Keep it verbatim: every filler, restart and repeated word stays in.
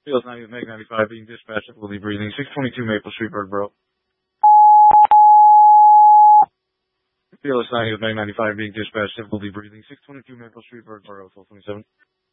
Fields ninety with Meg ninety-five being dispatched at Willie Breathing, six twenty-two Maple Street, Bergboro. Fields ninety with Meg ninety-five being dispatched at Willie Breathing, six twenty-two Maple Street, Bergboro, twelve twenty-seven.